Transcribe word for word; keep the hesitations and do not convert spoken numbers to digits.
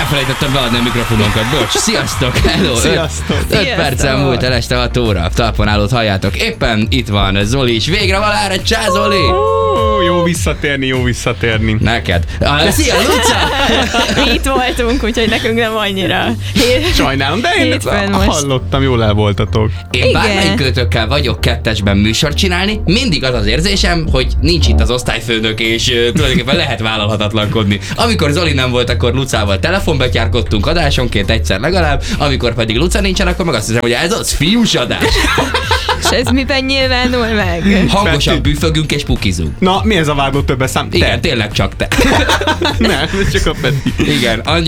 elfelejtettem beadni a mikrofonunkat, bocs. Sziasztok, hello. Sziasztok. öt percen múlt el este hat óra. Talpon állót halljátok. Éppen itt van Zoli is. Végre valára, csá Zoli! Ó, jó visszatérni, jó visszatérni. Neked. Ah, szia, Luca! Itt voltunk, úgyhogy nekünk nem annyira. Sajnálom, de én hallottam, jól el voltatok. Én bármelyikőtökkel vagyok kettesben műsort csinálni, mindig az az érzésem, hogy nincs itt az osztályfőnök, és uh, tulajdonképpen lehet vállalhatatlankodni. Amikor Zoli nem volt, akkor Lucával telefonbetyárkodtunk adásonként egyszer legalább, amikor pedig Luca nincsen, akkor meg azt hiszem, hogy ez az fiús adás. És ez miben nyilvánul meg? Hangosan büfögünk és pukizunk. Na, mi ez a vádló többes szám? Te. Igen, tényleg csak te. Nem, csak a Peti. Igen, annyi